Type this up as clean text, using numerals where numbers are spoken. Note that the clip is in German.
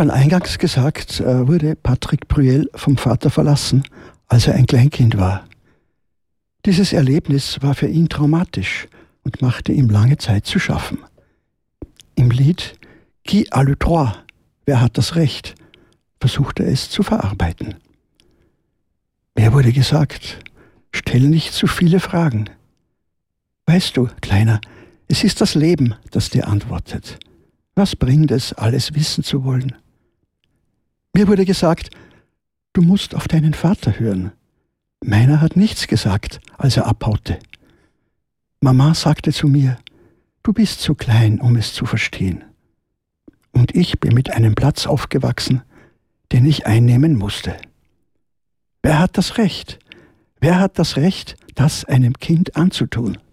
schon eingangs gesagt, wurde Patrick Brüel vom Vater verlassen, als er ein Kleinkind war. Dieses Erlebnis war für ihn traumatisch und machte ihm lange Zeit zu schaffen. Im Lied Qui a le droit? Wer hat das Recht? Versuchte er es zu verarbeiten. Mir wurde gesagt, stell nicht zu viele Fragen. Weißt du, Kleiner, es ist das Leben, das dir antwortet. Was bringt es, alles wissen zu wollen? Mir wurde gesagt, du musst auf deinen Vater hören. Meiner hat nichts gesagt, als er abhaute. Mama sagte zu mir, du bist zu klein, um es zu verstehen. Und ich bin mit einem Platz aufgewachsen, den ich einnehmen musste. Wer hat das Recht? Wer hat das Recht, das einem Kind anzutun?